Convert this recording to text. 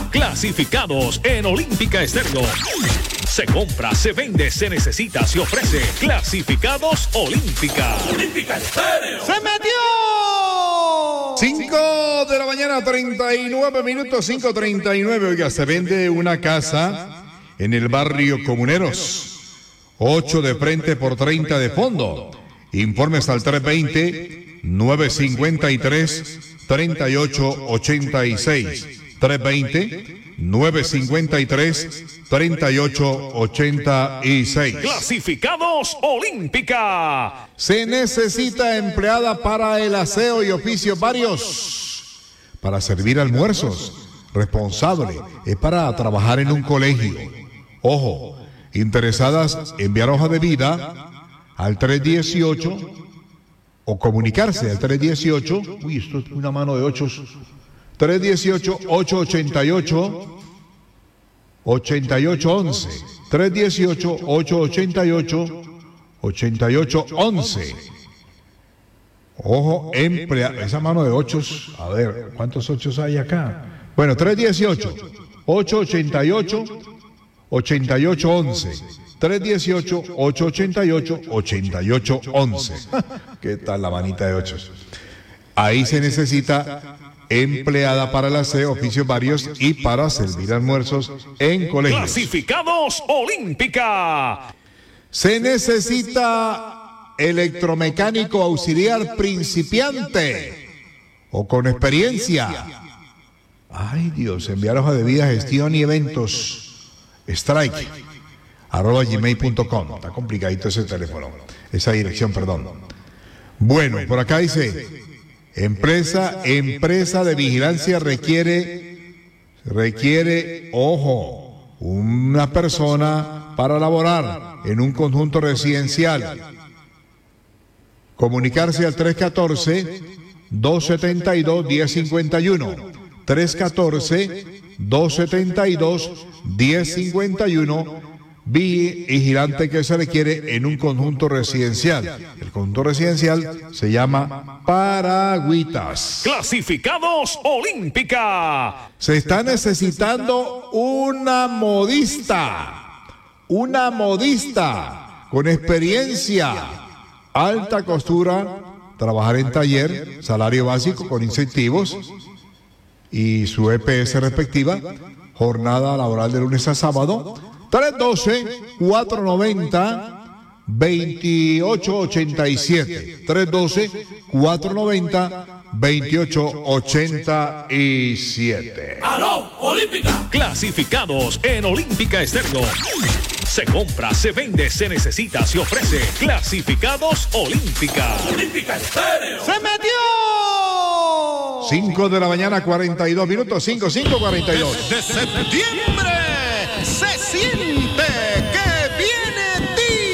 Clasificados en Olímpica Estéreo. Se compra, se vende, se necesita, se ofrece. Clasificados Olímpica. Olímpica Estéreo. ¡Se metió! 5 de la mañana, 39 minutos, 5:39. Oiga, se vende una casa en el barrio Comuneros. 8 de frente por 30 de fondo. Informes al 320-953-3886. 320-953-3886. Clasificados Olímpica. Se necesita empleada para el aseo y oficios varios. Para servir almuerzos. Responsable. Es para trabajar en un colegio. Ojo, interesadas, enviar hoja de vida al 318 o comunicarse al 318. Uy, esto es una mano de 8. 318-888-8811. 318-888-8811. Ojo, esa mano de 8. A ver, ¿cuántos 8 hay acá? Bueno, 318-888-8811. 318-888-8811. ¿Qué tal la manita de 8? Ahí se necesita empleada para el aseo, oficios varios y para servir almuerzos en colegios. Clasificados Olímpica. Se necesita electromecánico auxiliar principiante o con experiencia. Ay Dios, enviar hoja de vida, gestión y eventos. Strike@gmail.com. Está complicadito ese teléfono, esa dirección, perdón. Bueno, por acá dice, empresa de vigilancia requiere, ojo, una persona para laborar en un conjunto residencial. Comunicarse al 314-272-1051. 314-272-1051. Vigilante que se requiere en un conjunto residencial. El conjunto residencial se llama Paragüitas. Clasificados Olímpica. Se está necesitando una modista con experiencia, alta costura, trabajar en taller, salario básico con incentivos y su EPS respectiva, jornada laboral de lunes a sábado. 312-490-2887. 312-490-2887. ¡Aló, Olímpica! Clasificados en Olímpica Estéreo. Se compra, se vende, se necesita, se ofrece. Clasificados Olímpica. Olímpica Estéreo. ¡Se metió! 5 de la mañana, 42 minutos. 5:42. De septiembre se siente